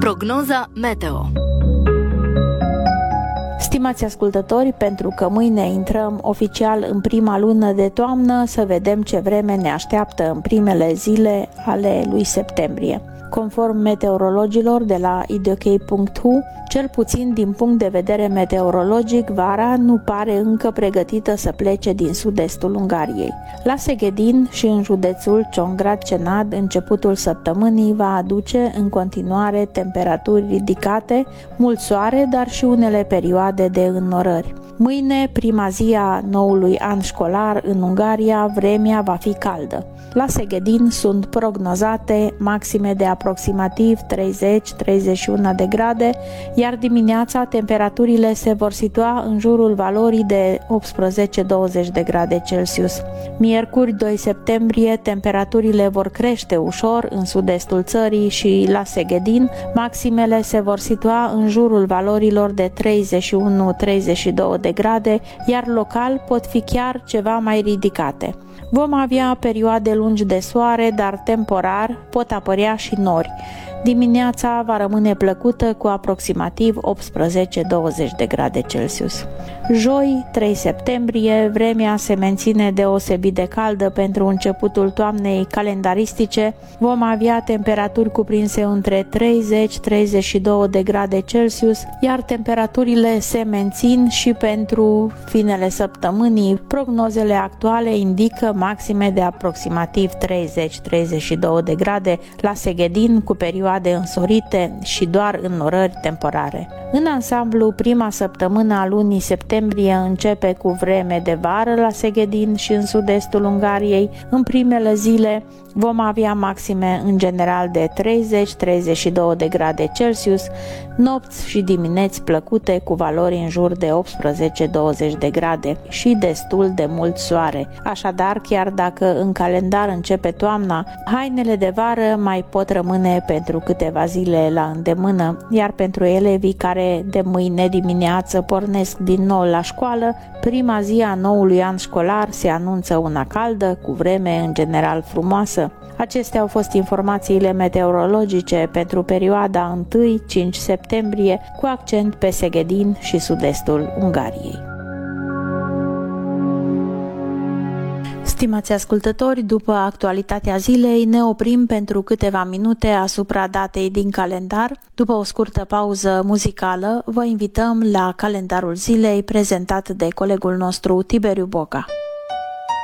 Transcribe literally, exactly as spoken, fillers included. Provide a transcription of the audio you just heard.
Prognoza meteo. Stimați ascultători, pentru că mâine intrăm oficial în prima lună de toamnă, să vedem ce vreme ne așteaptă în primele zile ale lui septembrie. Conform meteorologilor de la idok punct hu, cel puțin din punct de vedere meteorologic, vara nu pare încă pregătită să plece din sud-estul Ungariei. La Seghedin și în județul Csongrád-Csanád, începutul săptămânii va aduce în continuare temperaturi ridicate, mult soare, dar și unele perioade de înnorări. Mâine, prima zi a noului an școlar în Ungaria, vremea va fi caldă. La Seghedin sunt prognozate maxime de aproximativ treizeci treizeci și unu de grade, iar dimineața temperaturile se vor situa în jurul valorii de optsprezece douăzeci de grade Celsius. Miercuri, doi septembrie, temperaturile vor crește ușor în sud-estul țării și la Seghedin maximele se vor situa în jurul valorilor de treizeci și unu treizeci și doi de grade, iar local pot fi chiar ceva mai ridicate. Vom avea perioade lungi de soare, dar temporar pot apărea și nori. Dimineața va rămâne plăcută cu aproximativ optsprezece douăzeci de grade Celsius. Joi, trei septembrie, vremea se menține deosebit de caldă pentru începutul toamnei calendaristice. Vom avea temperaturi cuprinse între treizeci treizeci și doi de grade Celsius, iar temperaturile se mențin și pentru finele săptămânii. Prognozele actuale indică maxime de aproximativ treizeci treizeci și doi de grade la Seghedin, cu perioade de însorite și doar înnorări temporare. În ansamblu, prima săptămână a lunii septembrie începe cu vreme de vară la Seghedin și în sud-estul Ungariei. În primele zile vom avea maxime în general de treizeci treizeci și doi de grade Celsius, nopți și dimineți plăcute cu valori în jur de optsprezece douăzeci de grade și destul de mult soare. Așadar, chiar dacă în calendar începe toamna, hainele de vară mai pot rămâne pentru câteva zile la îndemână, iar pentru elevii care de mâine dimineață pornesc din nou la școală, prima zi a noului an școlar se anunță una caldă, cu vreme în general frumoasă. Acestea au fost informațiile meteorologice pentru perioada unu cinci septembrie, cu accent pe Seghedin și sud-estul Ungariei. Stimați ascultători, după actualitatea zilei, ne oprim pentru câteva minute asupra datei din calendar. După o scurtă pauză muzicală, vă invităm la calendarul zilei prezentat de colegul nostru Tiberiu Boca.